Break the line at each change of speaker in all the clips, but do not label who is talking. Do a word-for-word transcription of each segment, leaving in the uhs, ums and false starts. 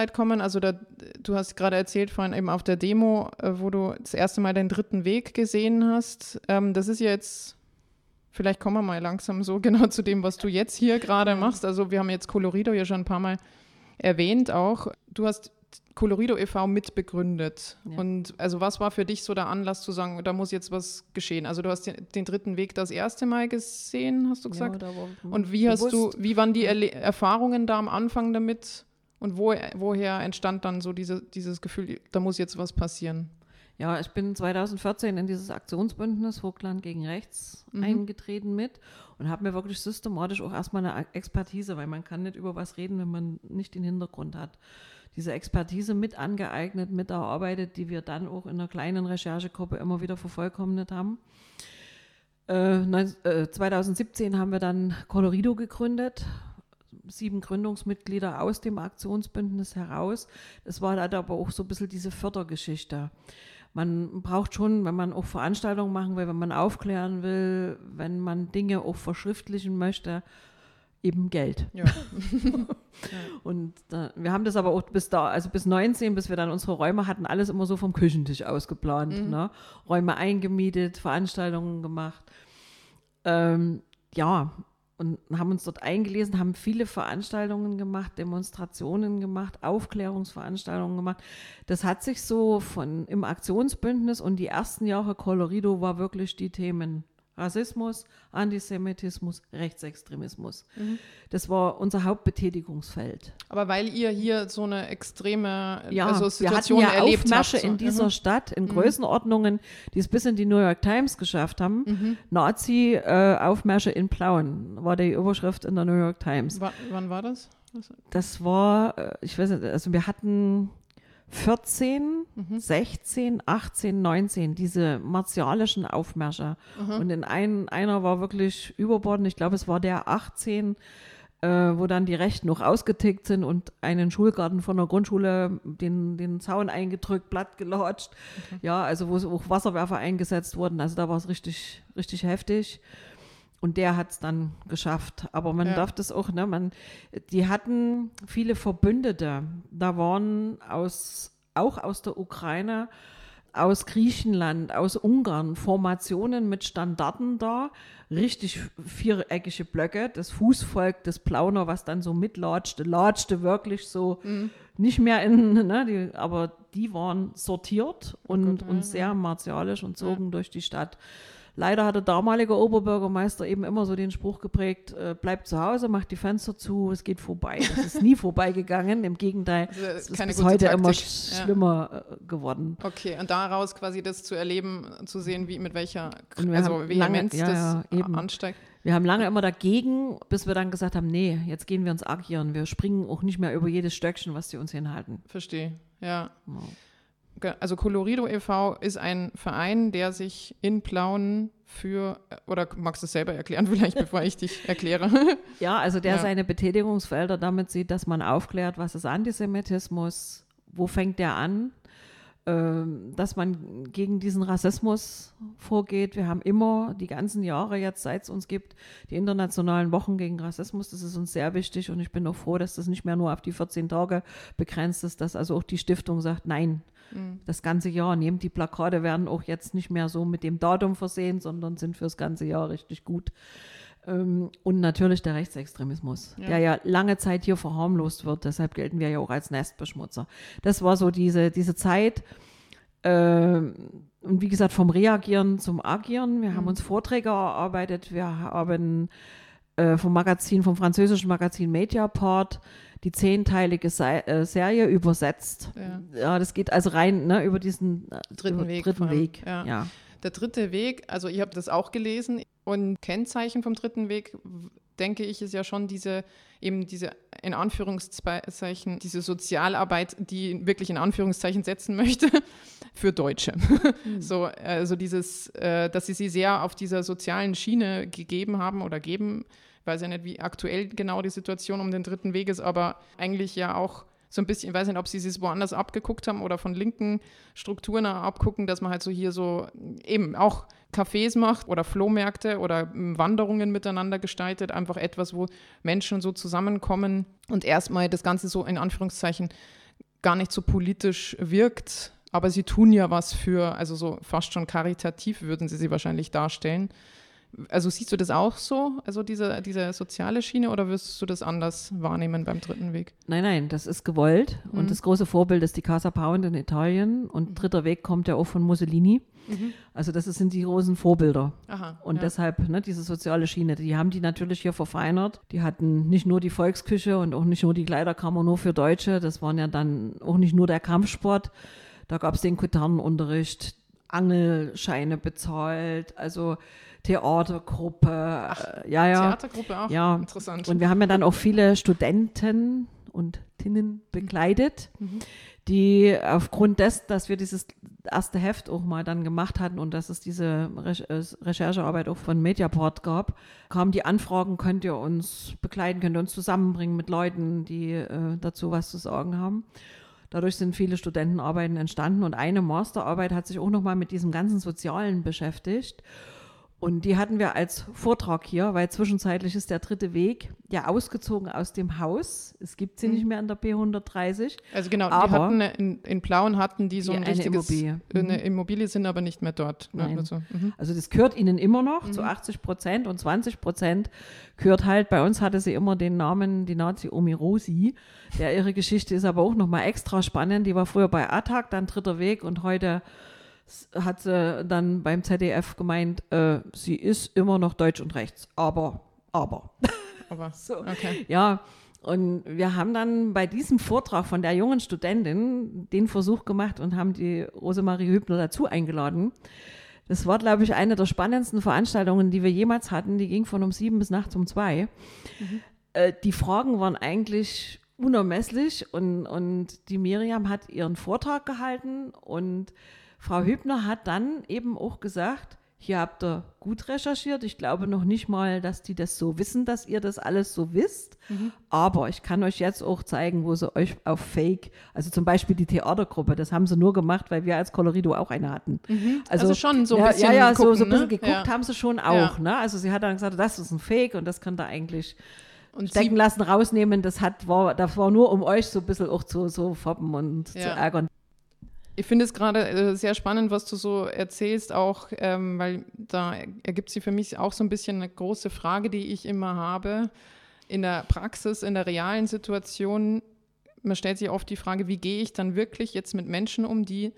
kommen. Also da, du hast gerade erzählt vorhin eben auf der Demo, wo du das erste Mal den dritten Weg gesehen hast. Ähm, das ist jetzt, vielleicht kommen wir mal langsam so genau zu dem, was du jetzt hier gerade machst. Also wir haben jetzt Colorido ja schon ein paar Mal erwähnt auch. Du hast Colorido e V mitbegründet. Ja. Und also was war für dich so der Anlass zu sagen, da muss jetzt was geschehen? Also du hast den, den dritten Weg das erste Mal gesehen, hast du gesagt? Ja, da war und wie hast bewusst. du, wie waren die Erle- Erfahrungen da am Anfang damit? Und wo, woher entstand dann so diese, dieses Gefühl, da muss jetzt was passieren?
Ja, ich bin zwanzig vierzehn in dieses Aktionsbündnis Vogtland gegen Rechts mhm. eingetreten mit und habe mir wirklich systematisch auch erstmal eine Expertise, weil man kann nicht über was reden, wenn man nicht den Hintergrund hat. Diese Expertise mit angeeignet, mit erarbeitet, die wir dann auch in einer kleinen Recherchegruppe immer wieder vervollkommnet haben. Äh, zwanzig siebzehn haben wir dann Colorido gegründet, sieben Gründungsmitglieder aus dem Aktionsbündnis heraus. Das war dann aber auch so ein bisschen diese Fördergeschichte. Man braucht schon, wenn man auch Veranstaltungen machen will, wenn man aufklären will, wenn man Dinge auch verschriftlichen möchte, eben Geld. Ja. Und äh, wir haben das aber auch bis da, also bis neunzehn, bis wir dann unsere Räume hatten, alles immer so vom Küchentisch aus geplant. Mhm. Ne? Räume eingemietet, Veranstaltungen gemacht. Ähm, ja, und haben uns dort eingelesen, haben viele Veranstaltungen gemacht, Demonstrationen gemacht, Aufklärungsveranstaltungen gemacht. Das hat sich so von im Aktionsbündnis und die ersten Jahre Colorido war wirklich die Themen Rassismus, Antisemitismus, Rechtsextremismus. Mhm. Das war unser Hauptbetätigungsfeld.
Aber weil ihr hier so eine extreme
ja,
also Situation
wir hatten ja
erlebt
Aufmärsche
habt. So.
in dieser mhm. Stadt, in mhm. Größenordnungen, die es bis in die New York Times geschafft haben. Mhm. Nazi-Aufmärsche äh, in Plauen war die Überschrift in der New York Times.
W- wann war das?
Das war, äh, ich weiß nicht, also wir hatten vierzehn, mhm. sechzehn, achtzehn, neunzehn, diese martialischen Aufmärsche. Mhm. Und in ein, einer war wirklich überbordend, ich glaube, es war der achtzehn, äh, wo dann die Rechten noch ausgetickt sind und einen Schulgarten von der Grundschule den, den Zaun eingedrückt, platt gelatscht. Okay. Ja, also wo auch Wasserwerfer eingesetzt wurden. Also da war es richtig, richtig heftig. Und der hat es dann geschafft. Aber man ja. darf das auch, ne, man, die hatten viele Verbündete. Da waren aus, auch aus der Ukraine, aus Griechenland, aus Ungarn Formationen mit Standarten da. Richtig viereckige Blöcke. Das Fußvolk, das Plauner, was dann so mitlatschte, latschte wirklich so mhm. nicht mehr in, ne, die, aber die waren sortiert und, oh Gott, und sehr ja. martialisch und zogen ja. durch die Stadt. Leider hat der damalige Oberbürgermeister eben immer so den Spruch geprägt, äh, bleibt zu Hause, macht die Fenster zu, es geht vorbei. Das ist nie vorbeigegangen, im Gegenteil, also, es ist bis heute Taktik. immer schlimmer ja. geworden.
Okay, und daraus quasi das zu erleben, zu sehen, wie mit welcher
wir
also Vehemenz
lange, ja,
das
ja, eben.
ansteigt.
Wir haben lange immer dagegen, bis wir dann gesagt haben, nee, jetzt gehen wir uns agieren. Wir springen auch nicht mehr über jedes Stöckchen, was sie uns hinhalten.
Verstehe, ja. Wow. Also Colorido e V ist ein Verein, der sich in Plauen für, oder magst du es selber erklären vielleicht, bevor ich dich erkläre?
Ja, also der
ja.
seine Betätigungsfelder damit sieht, dass man aufklärt, was ist Antisemitismus, wo fängt der an, ähm, dass man gegen diesen Rassismus vorgeht. Wir haben immer die ganzen Jahre jetzt, seit es uns gibt, die internationalen Wochen gegen Rassismus. Das ist uns sehr wichtig und ich bin auch froh, dass das nicht mehr nur auf die vierzehn Tage begrenzt ist, dass also auch die Stiftung sagt, nein, das ganze Jahr. Nehmt die Plakate, werden auch jetzt nicht mehr so mit dem Datum versehen, sondern sind fürs ganze Jahr richtig gut. Und natürlich der Rechtsextremismus, ja. der ja lange Zeit hier verharmlost wird. Deshalb gelten wir ja auch als Nestbeschmutzer. Das war so diese, diese Zeit. Und wie gesagt, vom Reagieren zum Agieren. Wir mhm. haben uns Vorträge erarbeitet. Wir haben vom Magazin, vom französischen Magazin Mediapart die zehnteilige Se- äh, Serie übersetzt. Ja. ja, das geht also rein ne, über diesen
dritten
über
Weg.
Dritten Weg.
Ja.
Ja.
Der dritte Weg, also ich habe das auch gelesen und Kennzeichen vom dritten Weg, denke ich, ist ja schon diese, eben diese in Anführungszeichen, diese Sozialarbeit, die wirklich in Anführungszeichen setzen möchte für Deutsche. Mhm. So, also dieses, äh, dass sie sie sehr auf dieser sozialen Schiene gegeben haben oder geben. Ich weiß ja nicht, wie aktuell genau die Situation um den dritten Weg ist, aber eigentlich ja auch so ein bisschen, ich weiß nicht, ob sie es woanders abgeguckt haben oder von linken Strukturen abgucken, dass man halt so hier so eben auch Cafés macht oder Flohmärkte oder Wanderungen miteinander gestaltet, einfach etwas, wo Menschen so zusammenkommen und erstmal das Ganze so in Anführungszeichen gar nicht so politisch wirkt, aber sie tun ja was für, also so fast schon karitativ würden sie sie wahrscheinlich darstellen. Also siehst du das auch so, also diese, diese soziale Schiene, oder wirst du das anders wahrnehmen beim dritten Weg?
Nein, nein, das ist gewollt. Mhm. Und das große Vorbild ist die Casa Pound in Italien. Und mhm. dritter Weg kommt ja auch von Mussolini. Mhm. Also das sind die großen Vorbilder. Aha, und ja. deshalb, ne, diese soziale Schiene, die haben die natürlich hier verfeinert. Die hatten nicht nur die Volksküche und auch nicht nur die Kleiderkammer nur für Deutsche. Das waren ja dann auch nicht nur der Kampfsport. Da gab es den Gitarrenunterricht, Angelscheine bezahlt, also Theatergruppe. Ach, ja, ja.
Theatergruppe auch?
Ja.
Interessant.
Und wir haben ja dann auch viele Studenten und Tinnen begleitet, mhm. die aufgrund dessen, dass wir dieses erste Heft auch mal dann gemacht hatten und dass es diese Re- Recherchearbeit auch von Mediaport gab, kamen die Anfragen, könnt ihr uns begleiten, könnt ihr uns zusammenbringen mit Leuten, die äh, dazu was zu sagen haben. Dadurch sind viele Studentenarbeiten entstanden und eine Masterarbeit hat sich auch nochmal mit diesem ganzen Sozialen beschäftigt. Und die hatten wir als Vortrag hier, weil zwischenzeitlich ist der dritte Weg ja ausgezogen aus dem Haus. Es gibt sie mhm. nicht mehr an der B hundertdreißig.
Also genau, die hatten in, in Plauen hatten die so
die
ein
eine
richtiges,
Immobilie.
eine Immobilie, sind aber nicht mehr dort.
Nein.
Also, mhm.
also das gehört ihnen immer noch
Mhm.
zu achtzig Prozent und zwanzig Prozent gehört halt, bei uns hatte sie immer den Namen, die Nazi-Omi Rosi. Der ihre Geschichte ist aber auch nochmal extra spannend. Die war früher bei A T A G, dann dritter Weg und heute hat sie dann beim Z D F gemeint, äh, sie ist immer noch deutsch und rechts, aber, aber.
Aber,
so.
Okay.
Ja, und wir haben dann bei diesem Vortrag von der jungen Studentin den Versuch gemacht und haben die Rosemarie Hübner dazu eingeladen. Das war, glaube ich, eine der spannendsten Veranstaltungen, die wir jemals hatten. Die ging von um sieben bis nachts um zwei. Mhm. Äh, die Fragen waren eigentlich unermesslich und, und die Miriam hat ihren Vortrag gehalten und Frau Hübner hat dann eben auch gesagt, hier habt ihr gut recherchiert. Ich glaube noch nicht mal, dass die das so wissen, dass ihr das alles so wisst. Mhm. Aber ich kann euch jetzt auch zeigen, wo sie euch auf Fake, also zum Beispiel die Theatergruppe, das haben sie nur gemacht, weil wir als Colorido auch eine hatten.
Mhm. Also, also schon so ein
ja,
bisschen
Ja, ja,
gucken,
so, so ein bisschen
ne?
geguckt
Ja.
haben sie schon auch.
Ja.
Ne? Also sie hat dann gesagt, das ist ein Fake und das könnt ihr eigentlich
und
stecken lassen, rausnehmen. Das, hat, war, das war nur, um euch so ein bisschen auch zu so foppen und
Ja.
zu ärgern.
Ich finde es gerade äh, sehr spannend, was du so erzählst, auch ähm, weil da ergibt sich für mich auch so ein bisschen eine große Frage, die ich immer habe. In der Praxis, in der realen Situation, man stellt sich oft die Frage, wie gehe ich dann wirklich jetzt mit Menschen um, die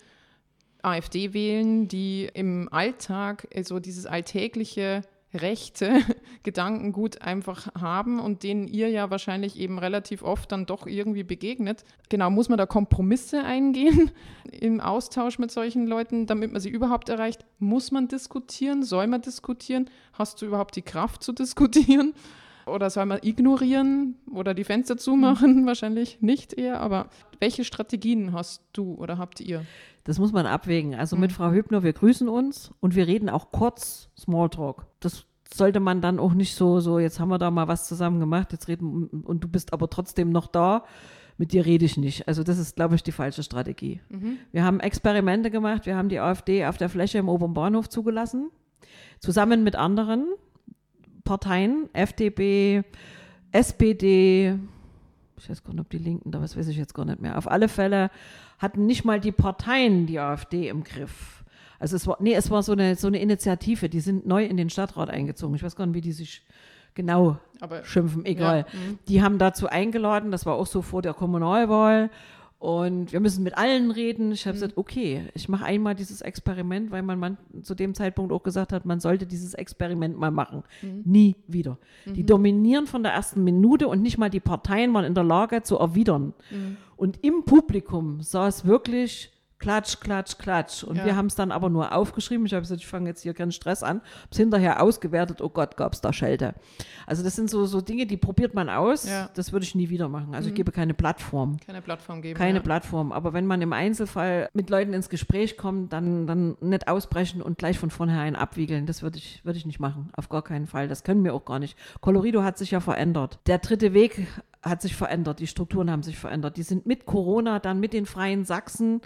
AfD wählen, die im Alltag so dieses alltägliche rechte Gedankengut einfach haben und denen ihr ja wahrscheinlich eben relativ oft dann doch irgendwie begegnet. Genau, muss man da Kompromisse eingehen im Austausch mit solchen Leuten, damit man sie überhaupt erreicht? Muss man diskutieren? Soll man diskutieren? Hast du überhaupt die Kraft zu diskutieren? Oder soll man ignorieren oder die Fenster zumachen? Mhm. Wahrscheinlich nicht eher, aber welche Strategien hast du oder habt ihr?
Das muss man abwägen. Also mit Frau Hübner, wir grüßen uns und wir reden auch kurz Smalltalk. Das sollte man dann auch nicht so, so jetzt haben wir da mal was zusammen gemacht, jetzt reden und du bist aber trotzdem noch da. Mit dir rede ich nicht. Also das ist, glaube ich, die falsche Strategie. Mhm. Wir haben Experimente gemacht, wir haben die AfD auf der Fläche im Oberen Bahnhof zugelassen, zusammen mit anderen Parteien, F D P, S P D, ich weiß gar nicht, ob die Linken, da was weiß ich jetzt gar nicht mehr. Auf alle Fälle hatten nicht mal die Parteien die AfD im Griff. Also es war, nee, es war so eine, so eine Initiative, die sind neu in den Stadtrat eingezogen. Ich weiß gar nicht, wie die sich genau Aber, schimpfen, egal. Ja, die haben dazu eingeladen, das war auch so vor der Kommunalwahl. Und wir müssen mit allen reden. Ich habe mhm. gesagt, okay, ich mache einmal dieses Experiment, weil man, man zu dem Zeitpunkt auch gesagt hat, man sollte dieses Experiment mal machen. Mhm. Nie wieder. Mhm. Die dominieren von der ersten Minute und nicht mal die Parteien waren in der Lage zu erwidern. Mhm. Und im Publikum saß wirklich Klatsch, Klatsch, Klatsch. Und ja. wir haben es dann aber nur aufgeschrieben. Ich habe gesagt, ich fange jetzt hier keinen Stress an. Habe es hinterher ausgewertet. Oh Gott, gab es da Schelte. Also das sind so, so Dinge, die probiert man aus. Ja. Das würde ich nie wieder machen. Also mhm. ich gebe keine Plattform.
Keine Plattform geben.
Keine
ja.
Plattform. Aber wenn man im Einzelfall mit Leuten ins Gespräch kommt, dann, dann nicht ausbrechen und gleich von vornherein abwiegeln. Das würde ich, würde ich nicht machen. Auf gar keinen Fall. Das können wir auch gar nicht. Colorido hat sich ja verändert. Der dritte Weg hat sich verändert, die Strukturen haben sich verändert. Die sind mit Corona, dann mit den Freien Sachsen und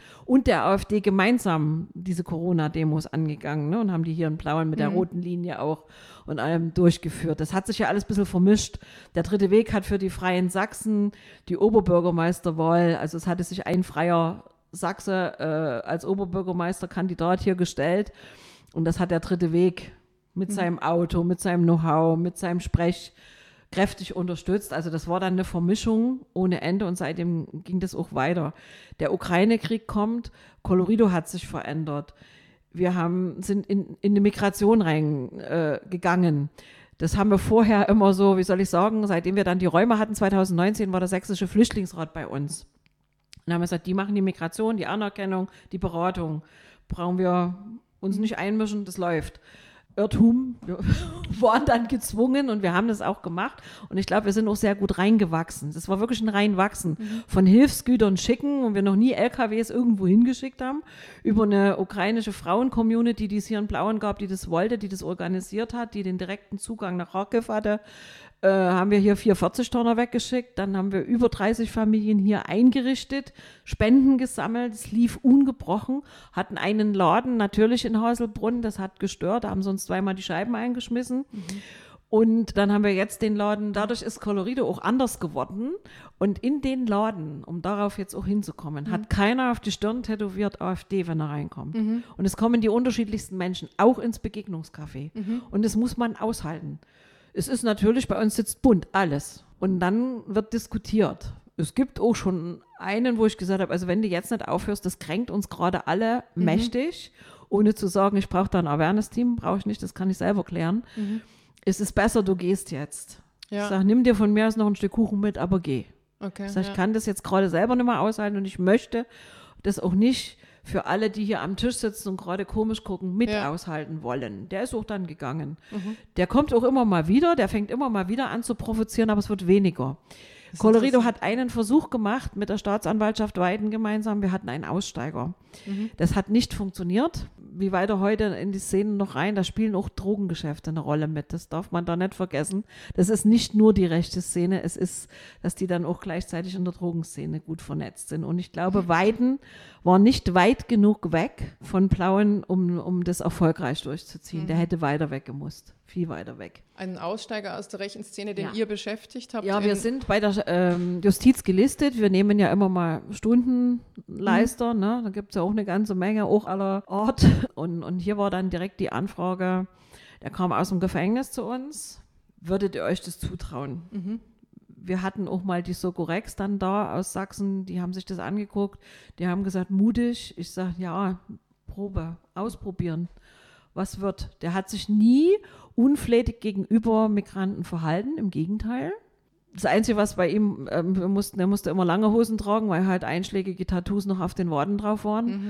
mit der AfD gemeinsam diese Corona-Demos angegangen, ne, und haben die hier in Plauen mit der
Mhm.
roten Linie auch und allem durchgeführt. Das hat sich ja alles ein bisschen vermischt. Der Dritte Weg hat für die Freien Sachsen die Oberbürgermeisterwahl, also es hatte sich ein freier Sachse äh, als Oberbürgermeisterkandidat hier gestellt und das hat der Dritte Weg mit mhm. seinem Auto, mit seinem Know-how, mit seinem Sprech kräftig unterstützt. Also das war dann eine Vermischung ohne Ende und seitdem ging das auch weiter. Der Ukraine-Krieg kommt, Colorido hat sich verändert. Wir haben, sind in, in eine Migration reingegangen. Äh, das haben wir vorher immer so, wie soll ich sagen, seitdem wir dann die Räume hatten, zwanzig neunzehn war der Sächsische Flüchtlingsrat bei uns. Dann haben wir gesagt, die machen die Migration, die Anerkennung, die Beratung. Brauchen wir uns nicht einmischen, das läuft. Irrtum, wir waren dann gezwungen und wir haben das auch gemacht und ich glaube, wir sind auch sehr gut reingewachsen. Das war wirklich ein Reinwachsen. Mhm. Von Hilfsgütern schicken und wir noch nie L K Ws irgendwo hingeschickt haben, über eine ukrainische Frauen-Community, die es hier in Plauen gab, die das wollte, die das organisiert hat, die den direkten Zugang nach Kharkiv hatte, äh, haben wir hier vier vierzig-Tonner weggeschickt, dann haben wir über dreißig Familien hier eingerichtet, Spenden gesammelt, es lief ungebrochen, hatten einen Laden natürlich in Haselbrunn, das hat gestört, da haben sie uns zweimal die Scheiben eingeschmissen. Mhm. Und dann haben wir jetzt den Laden, dadurch ist Colorido auch anders geworden. Und in den Laden, um darauf jetzt auch hinzukommen, mhm. hat keiner auf die Stirn tätowiert AfD, wenn er reinkommt. Mhm. Und es kommen die unterschiedlichsten Menschen, auch ins Begegnungscafé. Mhm. Und das muss man aushalten. Es ist natürlich, bei uns sitzt bunt, alles. Und dann wird diskutiert. Es gibt auch schon einen, wo ich gesagt habe, also wenn du jetzt nicht aufhörst, das kränkt uns gerade alle mhm. mächtig, ohne zu sagen, ich brauche da ein Awareness-Team, brauche ich nicht, das kann ich selber klären. Mhm. Es ist besser, du gehst jetzt. Ja. Ich sage, nimm dir von mir aus noch ein Stück Kuchen mit, aber geh. Okay, ich sage, ja. ich kann das jetzt gerade selber nicht mehr aushalten und ich möchte das auch nicht für alle, die hier am Tisch sitzen und gerade komisch gucken, mit ja. aushalten wollen. Der ist auch dann gegangen. Mhm. Der kommt auch immer mal wieder, der fängt immer mal wieder an zu provozieren, aber es wird weniger. Colorido hat einen Versuch gemacht mit der Staatsanwaltschaft Weiden gemeinsam. Wir hatten einen Aussteiger. Mhm. Das hat nicht funktioniert. Wie weiter heute in die Szenen noch rein, da spielen auch Drogengeschäfte eine Rolle mit. Das darf man da nicht vergessen. Das ist nicht nur die rechte Szene, es ist, dass die dann auch gleichzeitig in der Drogenszene gut vernetzt sind. Und ich glaube, Weiden war nicht weit genug weg von Plauen, um, um das erfolgreich durchzuziehen. Mhm. Der hätte weiter weg gemusst. Viel weiter weg.
Ein Aussteiger aus der rechten Szene, den ja. ihr beschäftigt habt?
Ja, wir sind bei der ähm, Justiz gelistet. Wir nehmen ja immer mal Stundenleister. Mhm. Ne? Da gibt es ja auch eine ganze Menge, auch aller Art. Und, und hier war dann direkt die Anfrage, der kam aus dem Gefängnis zu uns. Würdet ihr euch das zutrauen? Mhm. Wir hatten auch mal die Sokorex dann da aus Sachsen, die haben sich das angeguckt. Die haben gesagt, mutig. Ich sage, ja, Probe, ausprobieren. Was wird? Der hat sich nie unflätig gegenüber Migranten verhalten, im Gegenteil. Das Einzige, was bei ihm, ähm, wir mussten, er musste immer lange Hosen tragen, weil halt einschlägige Tattoos noch auf den Waden drauf waren. Mhm.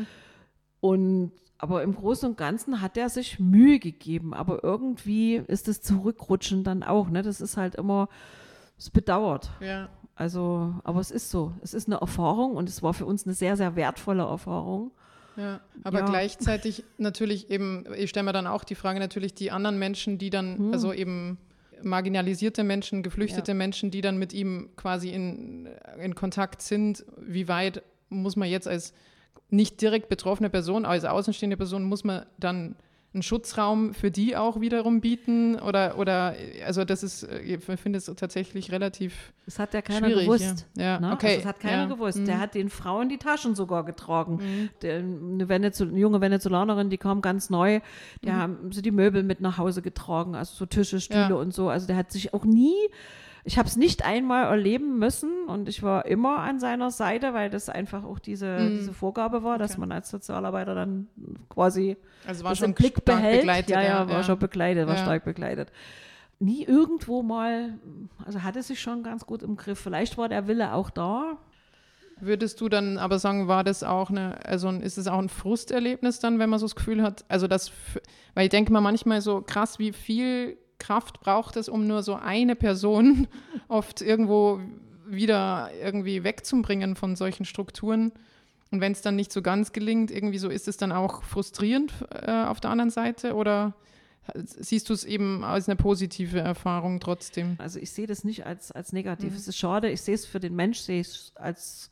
Und, aber im Großen und Ganzen hat er sich Mühe gegeben, aber irgendwie ist das Zurückrutschen dann auch, ne? Das ist halt immer, es bedauert. Ja. Also, aber es ist so, es ist eine Erfahrung und es war für uns eine sehr, sehr wertvolle Erfahrung.
Ja, aber ja. gleichzeitig natürlich eben, ich stelle mir dann auch die Frage natürlich, die anderen Menschen, die dann, hm. also eben marginalisierte Menschen, geflüchtete ja. Menschen, die dann mit ihm quasi in, in Kontakt sind, wie weit muss man jetzt als nicht direkt betroffene Person, als außenstehende Person, muss man dann einen Schutzraum für die auch wiederum bieten? Oder, oder also das ist, ich finde es tatsächlich relativ
Das hat ja keiner
schwierig,
gewusst.
Ja. Ja.
Ne?
Okay.
Also das hat keiner
ja.
gewusst.
Mhm. Der
Der hat den Frauen die Taschen sogar getragen. Mhm. Der, eine, Venezol- eine junge Venezolanerin, die kam ganz neu, die mhm. haben sie die Möbel mit nach Hause getragen, also so Tische, Stühle ja. und so. Also der hat sich auch nie, ich habe es nicht einmal erleben müssen und ich war immer an seiner Seite, weil das einfach auch diese, mhm. diese Vorgabe war, dass okay. man als Sozialarbeiter dann quasi
also war
das
schon
im Blick behält.
Begleitet,
ja, ja,
ja,
war
ja.
schon begleitet, war
ja.
stark begleitet. Nie irgendwo mal, also hatte sich schon ganz gut im Griff. Vielleicht war der Wille auch da.
Würdest du dann aber sagen, war das auch eine, also ist es auch ein Frusterlebnis dann, wenn man so das Gefühl hat, also das, weil ich denke mal manchmal so krass, wie viel Kraft braucht es, um nur so eine Person oft irgendwo wieder irgendwie wegzubringen von solchen Strukturen. Und wenn es dann nicht so ganz gelingt, irgendwie so, ist es dann auch frustrierend äh, auf der anderen Seite oder siehst du es eben als eine positive Erfahrung trotzdem?
Also ich sehe das nicht als, als negativ. Mhm. Es ist schade, ich sehe es für den Mensch, sehe es als,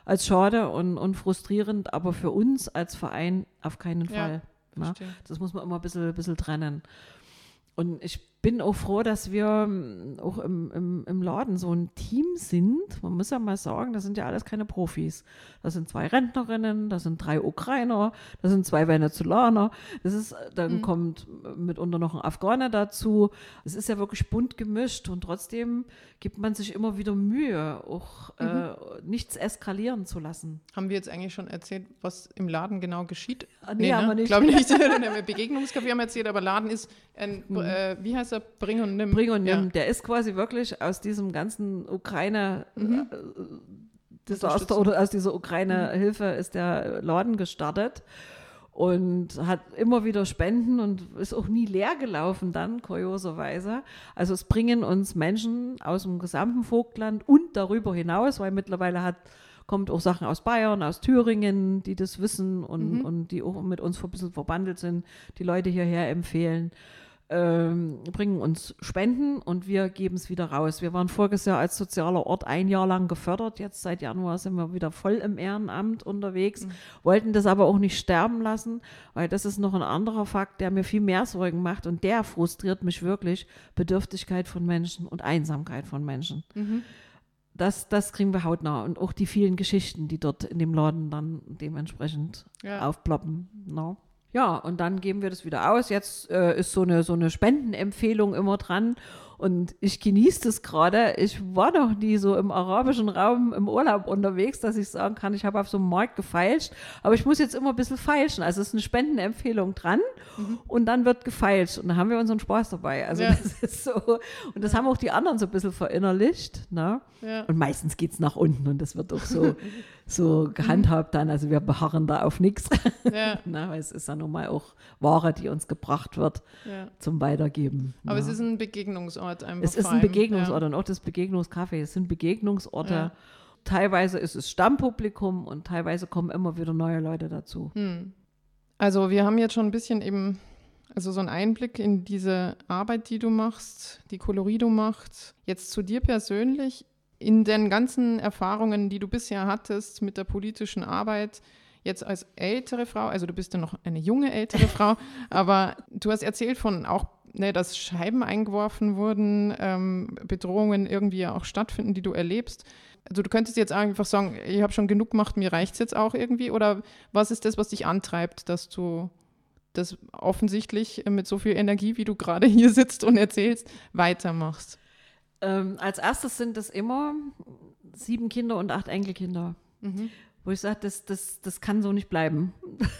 als schade und, und frustrierend, aber für uns als Verein auf keinen Fall. Ja, ne? Das muss man immer ein bisschen, ein bisschen trennen. Und ich bin auch froh, dass wir auch im, im, im Laden so ein Team sind. Man muss ja mal sagen, das sind ja alles keine Profis. Das sind zwei Rentnerinnen, das sind drei Ukrainer, das sind zwei Venezolaner. Das ist, dann mhm. kommt mitunter noch ein Afghaner dazu. Es ist ja wirklich bunt gemischt und trotzdem gibt man sich immer wieder Mühe, auch mhm. äh, nichts eskalieren zu lassen.
Haben wir jetzt eigentlich schon erzählt, was im Laden genau geschieht?
Ah, nee, nee, haben ne? wir nicht.
Glaube nicht. Begegnungskaffee haben wir erzählt, aber Laden ist ein, mhm. äh, wie heißt er? Bring und Nimm.
Bring und Nimm. Ja. Der ist quasi wirklich aus diesem ganzen Ukraine mhm. äh, Desaster oder aus dieser Ukraine-Hilfe ist der Laden gestartet und hat immer wieder Spenden und ist auch nie leer gelaufen dann, kurioserweise. Also es bringen uns Menschen aus dem gesamten Vogtland und darüber hinaus, weil mittlerweile hat kommt auch Sachen aus Bayern, aus Thüringen, die das wissen und, mhm. und die auch mit uns ein bisschen verbandelt sind, die Leute hierher empfehlen. Ähm, bringen uns Spenden und wir geben es wieder raus. Wir waren voriges Jahr als sozialer Ort ein Jahr lang gefördert. Jetzt seit Januar sind wir wieder voll im Ehrenamt unterwegs, mhm. wollten das aber auch nicht sterben lassen, weil das ist noch ein anderer Fakt, der mir viel mehr Sorgen macht und der frustriert mich wirklich. Bedürftigkeit von Menschen und Einsamkeit von Menschen. Mhm. Das, das kriegen wir hautnah und auch die vielen Geschichten, die dort in dem Laden dann dementsprechend ja. aufploppen. No. Ja, und dann geben wir das wieder aus. Jetzt äh, ist so eine, so eine Spendenempfehlung immer dran und ich genieße das gerade. Ich war noch nie so im arabischen Raum im Urlaub unterwegs, dass ich sagen kann, ich habe auf so einem Markt gefeilscht, aber ich muss jetzt immer ein bisschen feilschen. Also es ist eine Spendenempfehlung dran mhm. und dann wird gefeilscht und dann haben wir unseren Spaß dabei. Also ja. das ist so, und das haben auch die anderen so ein bisschen verinnerlicht. Ne? Ja. Und meistens geht es nach unten und das wird auch so, so gehandhabt dann. Also wir beharren da auf nichts. Ja. Weil es ist ja nun mal auch Ware, die uns gebracht wird ja. zum Weitergeben.
Aber
ja.
es ist ein Begegnungsort einfach.
Es ist ein Begegnungsort ja. und auch das Begegnungscafé. Es sind Begegnungsorte. Ja. Teilweise ist es Stammpublikum und teilweise kommen immer wieder neue Leute dazu.
Hm. Also wir haben jetzt schon ein bisschen eben, also so einen Einblick in diese Arbeit, die du machst, die Colorido macht. Jetzt zu dir persönlich, in den ganzen Erfahrungen, die du bisher hattest mit der politischen Arbeit, jetzt als ältere Frau, also du bist ja noch eine junge ältere Frau, aber du hast erzählt von auch, ne, dass Scheiben eingeworfen wurden, ähm, Bedrohungen irgendwie ja auch stattfinden, die du erlebst. Also du könntest jetzt einfach sagen, ich habe schon genug gemacht, mir reicht es jetzt auch irgendwie, oder was ist das, was dich antreibt, dass du das offensichtlich mit so viel Energie, wie du gerade hier sitzt und erzählst, weitermachst?
Ähm, als erstes sind es immer sieben Kinder und acht Enkelkinder, mhm. wo ich sage, das, das, das kann so nicht bleiben.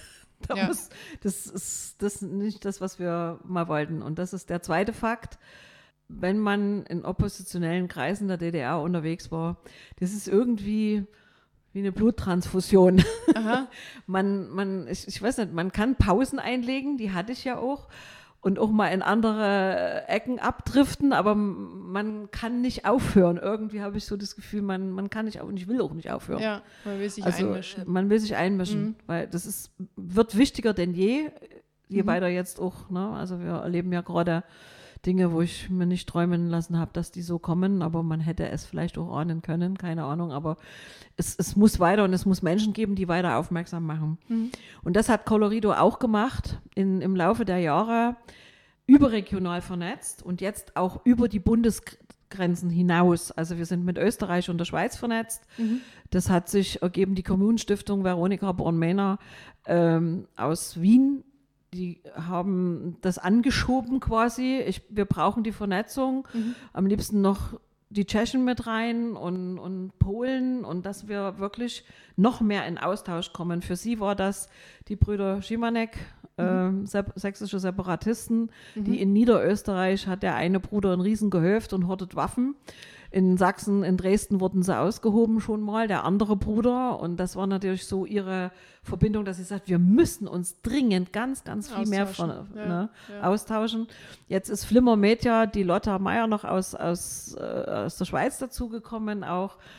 da ja. muss, das ist das ist nicht das, was wir mal wollten. Und das ist der zweite Fakt. Wenn man in oppositionellen Kreisen der D D R unterwegs war, das ist irgendwie wie eine Bluttransfusion. Aha. man, man, ich, ich weiß nicht, man kann Pausen einlegen, die hatte ich ja auch. Und auch mal in andere Ecken abdriften, aber man kann nicht aufhören. Irgendwie habe ich so das Gefühl, man, man kann nicht, und ich will auch nicht aufhören.
Ja, man will sich
also,
einmischen.
Man will sich einmischen, mhm. weil das ist, wird wichtiger denn je, je mhm. weiter jetzt auch, ne? Also wir erleben ja gerade Dinge, wo ich mir nicht träumen lassen habe, dass die so kommen, aber man hätte es vielleicht auch ahnen können, keine Ahnung, aber es, es muss weiter und es muss Menschen geben, die weiter aufmerksam machen. Mhm. Und das hat Colorido auch gemacht, in, im Laufe der Jahre überregional vernetzt und jetzt auch über die Bundesgrenzen hinaus. Also wir sind mit Österreich und der Schweiz vernetzt. Mhm. Das hat sich ergeben, die Kommunenstiftung Veronika Born-Mehner ähm, aus Wien, die haben das angeschoben quasi. Ich, wir brauchen die Vernetzung. Mhm. Am liebsten noch die Tschechen mit rein und, und Polen und dass wir wirklich noch mehr in Austausch kommen. Für sie war das die Brüder Schimanek, mhm. äh, sep- sächsische Separatisten, mhm. die in Niederösterreich hat der eine Bruder ein Riesengehöft und hortet Waffen. In Sachsen, in Dresden wurden sie ausgehoben schon mal, der andere Bruder. Und das war natürlich so ihre Verbindung, dass sie sagt, wir müssen uns dringend ganz, ganz viel mehr von, ja, ne, ja. austauschen. Jetzt ist Flimmer Media, die Lotta Meyer noch aus, aus, äh, aus der Schweiz dazugekommen auch.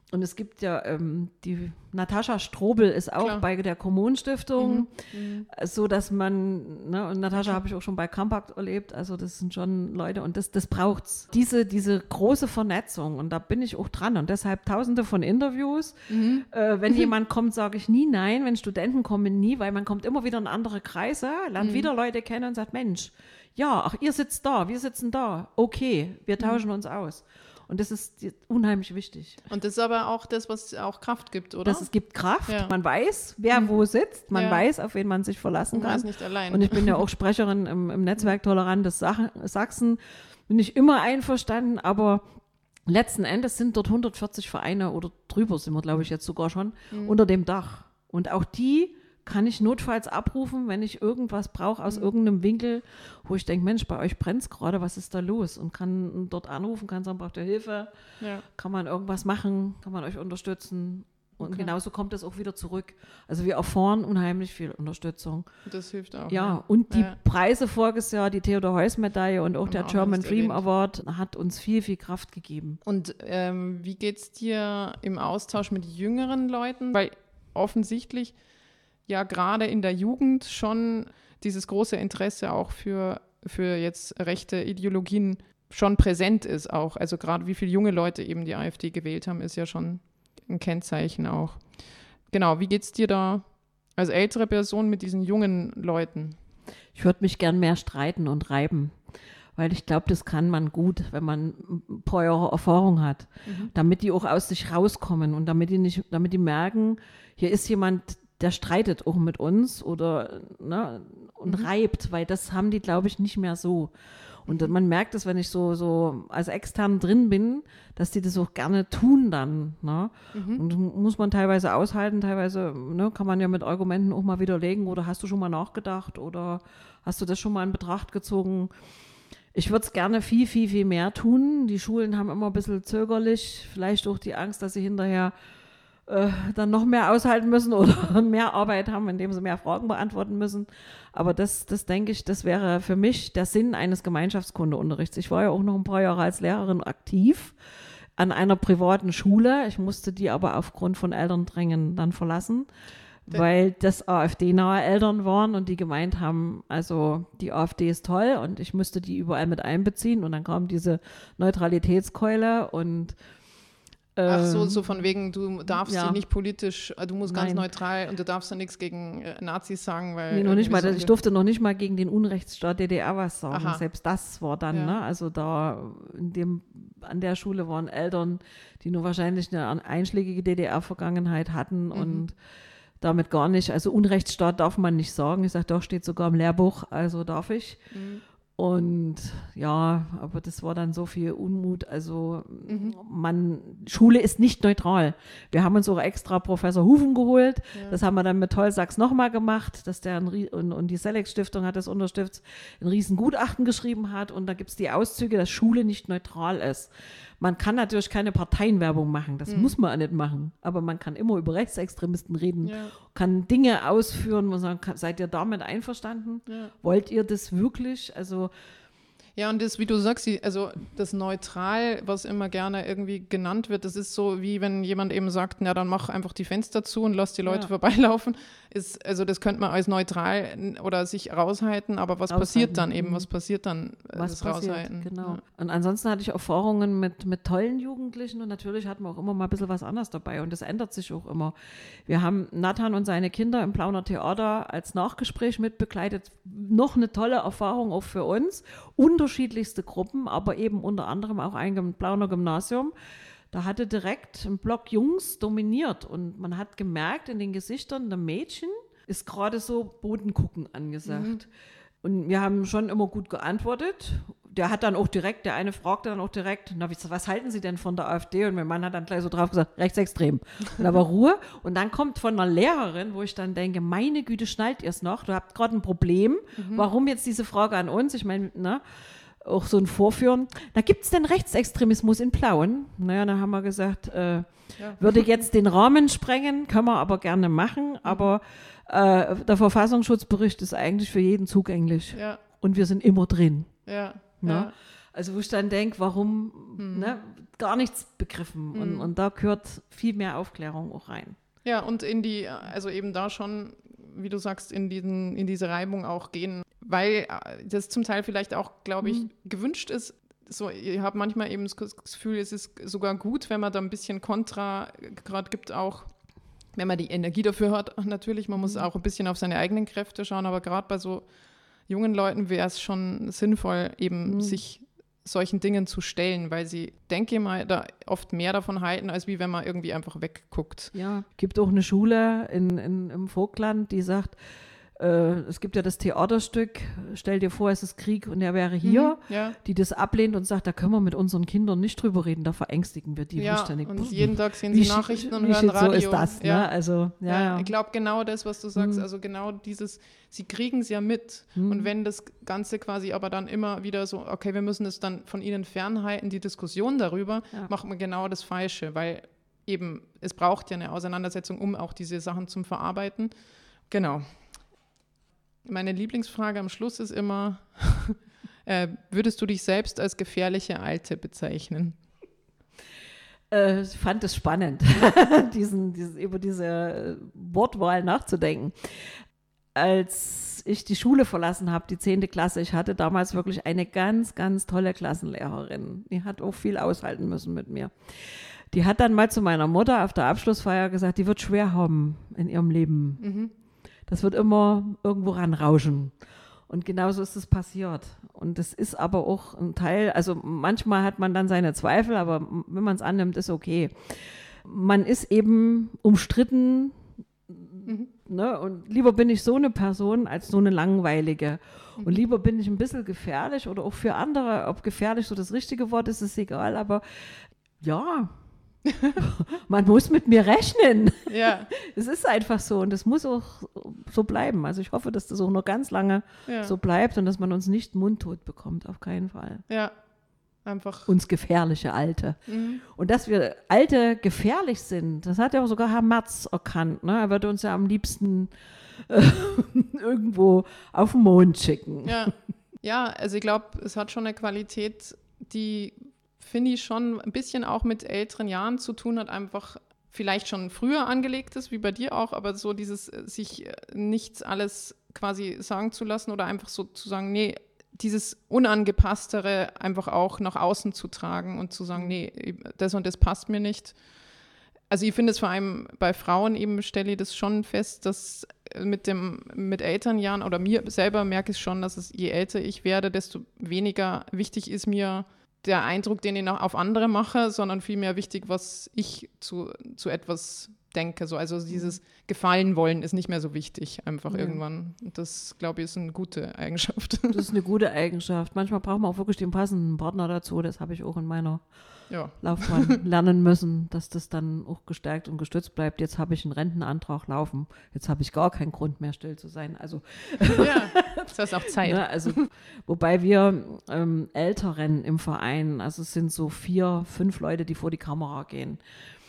Und es gibt ja, ähm, die Natascha Strobel ist auch Klar. bei der Kommunenstiftung, mhm. so dass man, ne, und Natascha habe ich auch schon bei Compact erlebt, also das sind schon Leute und das, das braucht's. Diese, diese große Vernetzung und da bin ich auch dran und deshalb tausende von Interviews. Mhm. Äh, wenn mhm. jemand kommt, sage ich nie nein, wenn Studenten kommen, nie, weil man kommt immer wieder in andere Kreise, lernt mhm. wieder Leute kennen und sagt, Mensch, ja, ach, ihr sitzt da, wir sitzen da, okay, wir tauschen mhm. uns aus. Und das ist unheimlich wichtig.
Und das ist aber auch das, was auch Kraft gibt, oder?
Das, es gibt Kraft. Ja. Man weiß, wer mhm. wo sitzt. Man ja. weiß, auf wen man sich verlassen kann.
Man ist nicht allein.
Und ich bin ja auch Sprecherin im, im Netzwerk Tolerantes Sachsen. Bin ich immer einverstanden, aber letzten Endes sind dort hundertvierzig Vereine oder drüber sind wir, glaube ich, jetzt sogar schon, mhm. unter dem Dach. Und auch die kann ich notfalls abrufen, wenn ich irgendwas brauche aus mhm. irgendeinem Winkel, wo ich denke, Mensch, bei euch brennt es gerade, was ist da los? Und kann dort anrufen, kann sagen, braucht ihr Hilfe? Ja. Kann man irgendwas machen? Kann man euch unterstützen? Und okay. genauso kommt es auch wieder zurück. Also wir erfahren unheimlich viel Unterstützung.
Das hilft auch.
Ja, ja. Und die ja. Preise voriges Jahr, die Theodor-Heuss-Medaille und auch und der auch German Dream Award, hat uns viel, viel Kraft gegeben.
Und ähm, wie geht es dir im Austausch mit jüngeren Leuten? Weil offensichtlich ja gerade in der Jugend schon dieses große Interesse auch für, für jetzt rechte Ideologien schon präsent ist auch. Also gerade wie viele junge Leute eben die AfD gewählt haben, ist ja schon ein Kennzeichen auch. Genau, wie geht es dir da als ältere Person mit diesen jungen Leuten?
Ich würde mich gern mehr streiten und reiben, weil ich glaube, das kann man gut, wenn man ein paar Jahre Erfahrung hat, mhm. damit die auch aus sich rauskommen und damit die nicht, damit die merken, hier ist jemand, der streitet auch mit uns oder ne, und mhm. reibt, weil das haben die, glaube ich, nicht mehr so. Und mhm. man merkt es, wenn ich so, so als extern drin bin, dass die das auch gerne tun dann. Ne? Mhm. Und muss man teilweise aushalten, teilweise ne, kann man ja mit Argumenten auch mal widerlegen oder hast du schon mal nachgedacht oder hast du das schon mal in Betracht gezogen? Ich würde es gerne viel, viel, viel mehr tun. Die Schulen haben immer ein bisschen zögerlich, vielleicht auch die Angst, dass sie hinterher dann noch mehr aushalten müssen oder mehr Arbeit haben, indem sie mehr Fragen beantworten müssen. Aber das, das denke ich, das wäre für mich der Sinn eines Gemeinschaftskundeunterrichts. Ich war ja auch noch ein paar Jahre als Lehrerin aktiv an einer privaten Schule. Ich musste die aber aufgrund von Elterndrängen dann verlassen, ja. weil das AfD-nahe Eltern waren und die gemeint haben, also die AfD ist toll und ich müsste die überall mit einbeziehen. Und dann kam diese Neutralitätskeule und
Ach so, so von wegen, du darfst ja. dich nicht politisch, du musst ganz
Nein.
neutral und du darfst dann nichts gegen äh, Nazis sagen, weil...
Nee, noch nicht mal, so ich durfte noch nicht mal gegen den Unrechtsstaat D D R was sagen.
Aha.
Selbst das war dann, ja. ne? Also da in dem, an der Schule waren Eltern, die nur wahrscheinlich eine einschlägige D D R-Vergangenheit hatten mhm. und damit gar nicht, also Unrechtsstaat darf man nicht sagen. Ich sage, doch, steht sogar im Lehrbuch, also darf ich. Mhm. Und ja, aber das war dann so viel Unmut. Also mhm. man, Schule ist nicht neutral. Wir haben uns auch extra Professor Hufen geholt. Ja. Das haben wir dann mit Tollsachs nochmal gemacht, dass der ein, und, und die Selex-Stiftung hat das unterstützt, ein riesen Gutachten geschrieben hat. Und da gibt es die Auszüge, dass Schule nicht neutral ist. Man kann natürlich keine Parteienwerbung machen, das mhm. muss man auch nicht machen. Aber man kann immer über Rechtsextremisten reden, ja. kann Dinge ausführen, wo man sagen kann, seid ihr damit einverstanden? Ja. Wollt ihr das wirklich? Also
ja, und das, wie du sagst, also das Neutral, was immer gerne irgendwie genannt wird, das ist so, wie wenn jemand eben sagt, na dann mach einfach die Fenster zu und lass die Leute ja. vorbeilaufen. Ist, also das könnte man als neutral oder sich raushalten, aber was aushalten. passiert dann eben? Was passiert dann?
Was
das
passiert,
raushalten?
Genau. Ja. Und ansonsten hatte ich Erfahrungen mit, mit tollen Jugendlichen und natürlich hatten wir auch immer mal ein bisschen was anderes dabei und das ändert sich auch immer. Wir haben Nathan und seine Kinder im Plauner Theater als Nachgespräch mitbegleitet. Noch eine tolle Erfahrung auch für uns. Unterschiedlichste Gruppen, aber eben unter anderem auch ein Plauner Gymnasium. Da hatte direkt ein Block Jungs dominiert und man hat gemerkt in den Gesichtern der Mädchen ist gerade so Bodengucken angesagt. Mhm. Und wir haben schon immer gut geantwortet. Der hat dann auch direkt, der eine fragte dann auch direkt, na, was halten Sie denn von der AfD? Und mein Mann hat dann gleich so drauf gesagt, rechtsextrem. Und da war Ruhe. Und dann kommt von einer Lehrerin, wo ich dann denke, meine Güte, schnallt ihr es noch? Du habt gerade ein Problem. Mhm. Warum jetzt diese Frage an uns? Ich meine, ne? Auch so ein Vorführen. Da gibt es denn Rechtsextremismus in Plauen? Naja, da haben wir gesagt, äh, ja. würde jetzt den Rahmen sprengen, können wir aber gerne machen, aber äh, der Verfassungsschutzbericht ist eigentlich für jeden zugänglich. Ja. Und wir sind immer drin.
Ja.
Ja. Also wo ich dann denke, warum,
hm.
ne, gar nichts begriffen.
Hm.
Und, und da gehört viel mehr Aufklärung auch rein.
Ja, und in die, also eben da schon, wie du sagst, in, diesen, in diese Reibung auch gehen, weil das zum Teil vielleicht auch, glaube ich, mhm. gewünscht ist. So, ich habe manchmal eben das Gefühl, es ist sogar gut, wenn man da ein bisschen Kontra gerade gibt, auch wenn man die Energie dafür hat. Natürlich, man mhm. muss auch ein bisschen auf seine eigenen Kräfte schauen, aber gerade bei so jungen Leuten wäre es schon sinnvoll, eben mhm. sich solchen Dingen zu stellen, weil sie, denke ich mal, da oft mehr davon halten, als wie wenn man irgendwie einfach wegguckt.
Ja, gibt auch eine Schule in, in, im Vogtland, die sagt, äh, es gibt ja das Theaterstück, stell dir vor, es ist Krieg und er wäre hier,
mhm, ja.
die das ablehnt und sagt, da können wir mit unseren Kindern nicht drüber reden, da verängstigen wir die.
Ja,
und
Puh, jeden Tag sehen sie Nachrichten und
wie
hören Radio.
So ist das,
ja.
ne? Also, ja,
ja,
ja.
Ich glaube, genau das, was du sagst,
mhm.
also genau dieses, sie kriegen es ja mit mhm. und wenn das Ganze quasi aber dann immer wieder so, okay, wir müssen es dann von ihnen fernhalten, die Diskussion darüber, ja. macht man genau das Falsche, weil eben, es braucht ja eine Auseinandersetzung, um auch diese Sachen zu verarbeiten. Genau. Meine Lieblingsfrage am Schluss ist immer, äh, würdest du dich selbst als gefährliche Alte bezeichnen?
Äh, ich fand es spannend, diesen, diesen, über diese Wortwahl nachzudenken. Als ich die Schule verlassen habe, die zehnte Klasse, ich hatte damals wirklich eine ganz, ganz tolle Klassenlehrerin. Die hat auch viel aushalten müssen mit mir. Die hat dann mal zu meiner Mutter auf der Abschlussfeier gesagt, die wird schwer haben in ihrem Leben. Mhm. Das wird immer irgendwo ranrauschen. Und genauso ist es passiert. Und das ist aber auch ein Teil, also manchmal hat man dann seine Zweifel, aber wenn man es annimmt, ist okay. Man ist eben umstritten, mhm. ne? Und lieber bin ich so eine Person als so eine langweilige. Mhm. Und lieber bin ich ein bisschen gefährlich oder auch für andere, ob gefährlich so das richtige Wort ist, ist egal, aber ja, man muss mit mir rechnen.
Ja.
Es ist einfach so und das muss auch so bleiben. Also ich hoffe, dass das auch noch ganz lange ja. so bleibt und dass man uns nicht mundtot bekommt, auf keinen Fall.
Ja, einfach.
Uns gefährliche Alte.
Mhm.
Und dass wir Alte gefährlich sind, das hat ja auch sogar Herr Merz erkannt. Ne? Er würde uns ja am liebsten äh, irgendwo auf den Mond schicken.
Ja, ja, also ich glaube, es hat schon eine Qualität, die finde ich schon ein bisschen auch mit älteren Jahren zu tun hat, einfach vielleicht schon früher angelegt ist, wie bei dir auch, aber so dieses sich nichts alles quasi sagen zu lassen oder einfach so zu sagen, nee, dieses Unangepasstere einfach auch nach außen zu tragen und zu sagen, nee, das und das passt mir nicht. Also ich finde es vor allem bei Frauen eben, stelle ich das schon fest, dass mit dem mit älteren Jahren oder mir selber merke ich schon, dass es je älter ich werde, desto weniger wichtig ist mir der Eindruck, den ich noch auf andere mache, sondern vielmehr wichtig, was ich zu, zu etwas denke. So, also dieses Gefallen wollen ist nicht mehr so wichtig, einfach ja. irgendwann. Das, glaube ich, ist eine gute Eigenschaft.
Das ist eine gute Eigenschaft. Manchmal braucht man auch wirklich den passenden Partner dazu. Das habe ich auch in meiner ja. Laufbahn lernen müssen, dass das dann auch gestärkt und gestützt bleibt. Jetzt habe ich einen Rentenantrag laufen. Jetzt habe ich gar keinen Grund mehr, still zu sein. Also
ja, das ist auch Zeit.
Ja, also, wobei wir ähm, Älteren im Verein, also es sind so vier, fünf Leute, die vor die Kamera gehen,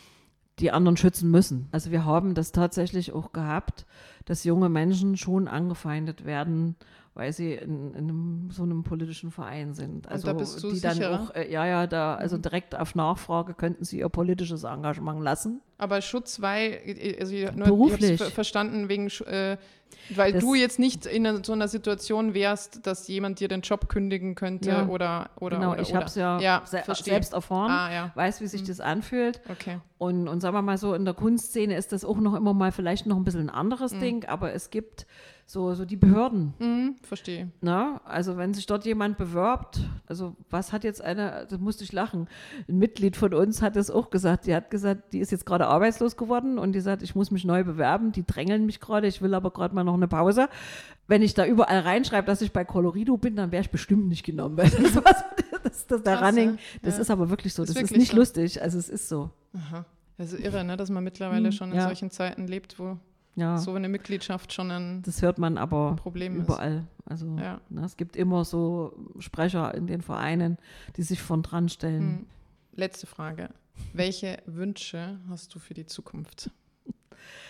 die anderen schützen müssen. Also wir haben das tatsächlich auch gehabt, dass junge Menschen schon angefeindet werden, weil sie in, in einem, so einem politischen Verein sind. Also
und da bist du
die
sicherer?
dann auch, äh, ja, ja, da, also direkt auf Nachfrage könnten sie ihr politisches Engagement lassen.
Aber Schutz, weil, also ich, nur,
beruflich.
Ich habe es verstanden, wegen, äh, weil das, du jetzt nicht in so einer Situation wärst, dass jemand dir den Job kündigen könnte ja, oder, oder
genau,
oder,
ich habe es ja,
ja
se- selbst erfahren,
ah, ja.
weiß, wie sich mhm. das anfühlt.
Okay.
Und, und sagen wir mal so, in der Kunstszene ist das auch noch immer mal vielleicht noch ein bisschen ein anderes mhm. Ding, aber es gibt so, so die Behörden.
Mhm, verstehe.
Na, also wenn sich dort jemand bewirbt, also was hat jetzt eine, das musste ich lachen, ein Mitglied von uns hat das auch gesagt, die hat gesagt, die ist jetzt gerade arbeitslos geworden und die sagt, ich muss mich neu bewerben, die drängeln mich gerade, ich will aber gerade mal noch eine Pause. Wenn ich da überall reinschreibe, dass ich bei Colorido bin, dann wäre ich bestimmt nicht genommen, weil das, was, das, das der Running, das ja. ist aber wirklich so, das, das ist, ist nicht so. lustig, also es ist so.
Aha. Das ist irre, ne, dass man mittlerweile mhm, schon in ja. solchen Zeiten lebt, wo ja. so eine Mitgliedschaft schon ein
Das hört man aber
Problem
überall.
Ist.
Also
ja.
ne, es gibt immer so Sprecher in den Vereinen, die sich von dran stellen.
Mhm. Letzte Frage. Welche Wünsche hast du für die Zukunft?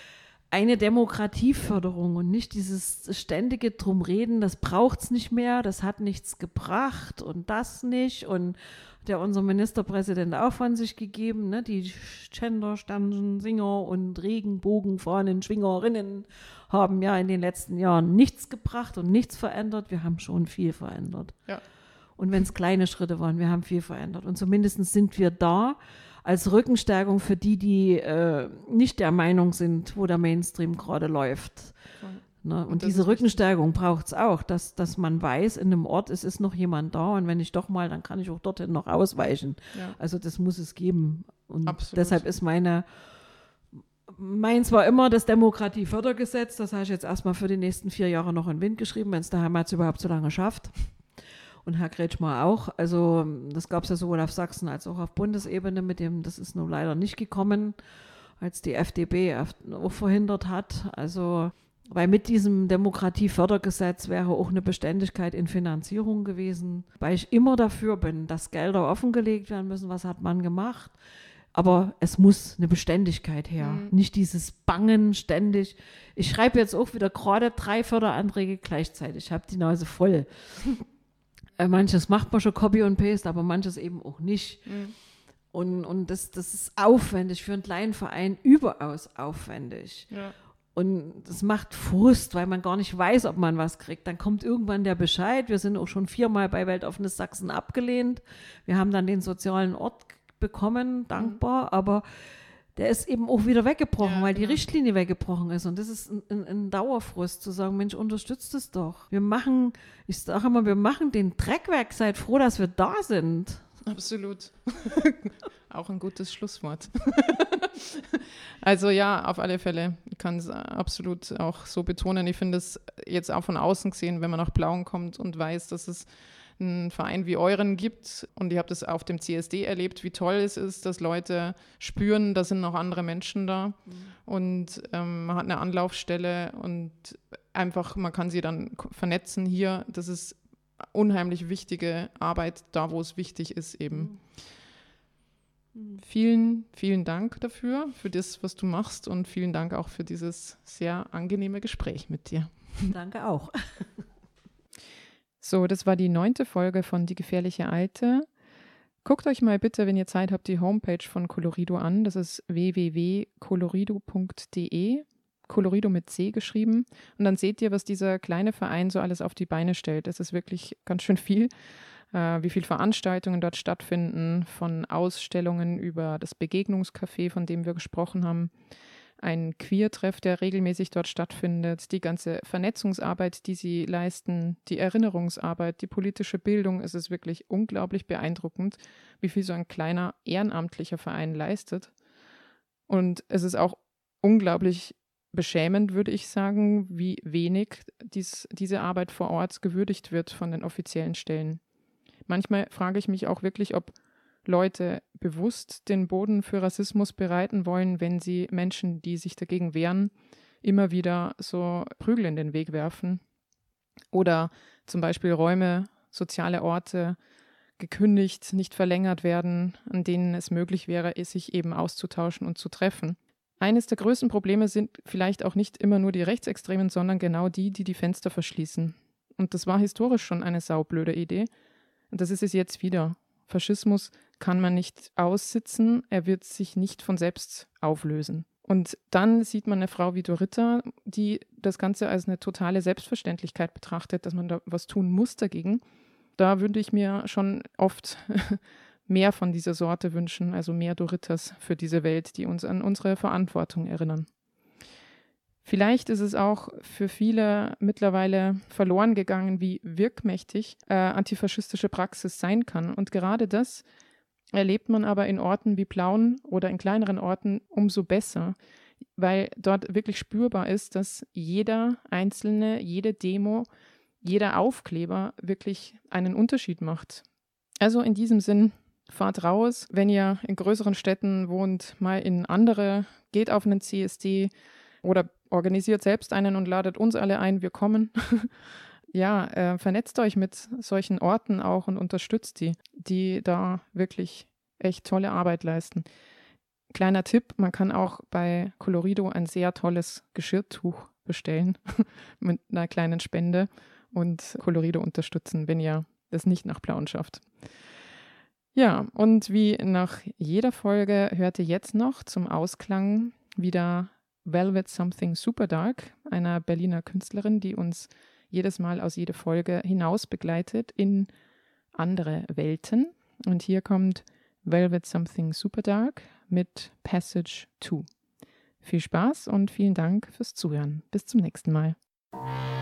eine Demokratieförderung und nicht dieses ständige Drumreden, das braucht es nicht mehr, das hat nichts gebracht und das nicht. Und der unser Ministerpräsident auch von sich gegeben, ne? Die Gender-Sternchen-Singer und Regenbogenfahnen-Schwingerinnen haben ja in den letzten Jahren nichts gebracht und nichts verändert. Wir haben schon viel verändert.
Ja.
Und wenn es kleine Schritte waren, wir haben viel verändert. Und zumindest sind wir da als Rückenstärkung für die, die äh, nicht der Meinung sind, wo der Mainstream gerade läuft. Ne? Und, und diese Rückenstärkung braucht es auch, dass, dass man weiß, in einem Ort es ist noch jemand da und wenn ich doch mal, dann kann ich auch dorthin noch ausweichen.
Ja.
Also das muss es geben. Und
Absolut.
Deshalb ist meine, meins war immer das Demokratiefördergesetz, das habe ich jetzt erstmal für die nächsten vier Jahre noch in den Wind geschrieben, wenn es der Heimat überhaupt so lange schafft. Und Herr Kretschmer auch. Also das gab es ja sowohl auf Sachsen als auch auf Bundesebene mit dem, das ist nun leider nicht gekommen, als die F D P auch verhindert hat. Also weil mit diesem Demokratiefördergesetz wäre auch eine Beständigkeit in Finanzierung gewesen, weil ich immer dafür bin, dass Gelder offengelegt werden müssen, was hat man gemacht. Aber es muss eine Beständigkeit her, mhm. nicht dieses Bangen ständig. Ich schreibe jetzt auch wieder gerade drei Förderanträge gleichzeitig, ich habe die Nase voll. Manches macht man schon Copy und Paste, aber manches eben auch nicht. Mhm. Und, und das, das ist aufwendig, für einen kleinen Verein überaus aufwendig. Ja. Und das macht Frust, weil man gar nicht weiß, ob man was kriegt. Dann kommt irgendwann der Bescheid. Wir sind auch schon viermal bei Weltoffenes Sachsen abgelehnt. Wir haben dann den sozialen Ort bekommen, dankbar, mhm. aber der ist eben auch wieder weggebrochen, ja, weil genau. die Richtlinie weggebrochen ist. Und das ist ein, ein, ein Dauerfrust, zu sagen, Mensch, unterstützt es doch. Wir machen, ich sage immer, wir machen den Dreck weg, seid froh, dass wir da sind.
Absolut. Auch ein gutes Schlusswort. Also ja, auf alle Fälle. Ich kann es absolut auch so betonen. Ich finde es jetzt auch von außen gesehen, wenn man nach Plauen kommt und weiß, dass es einen Verein wie euren gibt und ich habe das auf dem C S D erlebt, wie toll es ist, dass Leute spüren, da sind noch andere Menschen da mhm. und ähm, man hat eine Anlaufstelle und einfach, man kann sie dann vernetzen hier. Das ist unheimlich wichtige Arbeit, da wo es wichtig ist eben. Mhm. Vielen, vielen Dank dafür, für das, was du machst und vielen Dank auch für dieses sehr angenehme Gespräch mit dir.
Danke auch.
So, das war die neunte Folge von Die gefährliche Alte. Guckt euch mal bitte, wenn ihr Zeit habt, die Homepage von Colorido an. Das ist w w w punkt colorido punkt d e. Colorido mit C geschrieben. Und dann seht ihr, was dieser kleine Verein so alles auf die Beine stellt. Das ist wirklich ganz schön viel. Äh, wie viele Veranstaltungen dort stattfinden, von Ausstellungen über das Begegnungscafé, von dem wir gesprochen haben. Ein Queer-Treff, der regelmäßig dort stattfindet, die ganze Vernetzungsarbeit, die sie leisten, die Erinnerungsarbeit, die politische Bildung. Es ist wirklich unglaublich beeindruckend, wie viel so ein kleiner ehrenamtlicher Verein leistet. Und es ist auch unglaublich beschämend, würde ich sagen, wie wenig dies, diese Arbeit vor Ort gewürdigt wird von den offiziellen Stellen. Manchmal frage ich mich auch wirklich, ob Leute bewusst den Boden für Rassismus bereiten wollen, wenn sie Menschen, die sich dagegen wehren, immer wieder so Prügel in den Weg werfen. Oder zum Beispiel Räume, soziale Orte gekündigt, nicht verlängert werden, an denen es möglich wäre, sich eben auszutauschen und zu treffen. Eines der größten Probleme sind vielleicht auch nicht immer nur die Rechtsextremen, sondern genau die, die die Fenster verschließen. Und das war historisch schon eine saublöde Idee. Und das ist es jetzt wieder. Faschismus kann man nicht aussitzen, er wird sich nicht von selbst auflösen. Und dann sieht man eine Frau wie Dorita, die das Ganze als eine totale Selbstverständlichkeit betrachtet, dass man da was tun muss dagegen. Da würde ich mir schon oft mehr von dieser Sorte wünschen, also mehr Doritas für diese Welt, die uns an unsere Verantwortung erinnern. Vielleicht ist es auch für viele mittlerweile verloren gegangen, wie wirkmächtig äh, antifaschistische Praxis sein kann. Und gerade das erlebt man aber in Orten wie Plauen oder in kleineren Orten umso besser, weil dort wirklich spürbar ist, dass jeder Einzelne, jede Demo, jeder Aufkleber wirklich einen Unterschied macht. Also in diesem Sinn, fahrt raus, wenn ihr in größeren Städten wohnt, mal in andere, geht auf einen C S D oder organisiert selbst einen und ladet uns alle ein, wir kommen. Ja, äh, vernetzt euch mit solchen Orten auch und unterstützt die, die da wirklich echt tolle Arbeit leisten. kleiner Tipp, man kann auch bei Colorido ein sehr tolles Geschirrtuch bestellen mit einer kleinen Spende und Colorido unterstützen, wenn ihr das nicht nach Plauen schafft. Ja, und wie nach jeder Folge hört ihr jetzt noch zum Ausklang wieder Velvet Something Super Dark, einer Berliner Künstlerin, die uns jedes Mal aus jeder Folge hinaus begleitet in andere Welten. Und hier kommt Velvet Something Super Dark mit Passage zwei. Viel Spaß und vielen Dank fürs Zuhören. Bis zum nächsten Mal.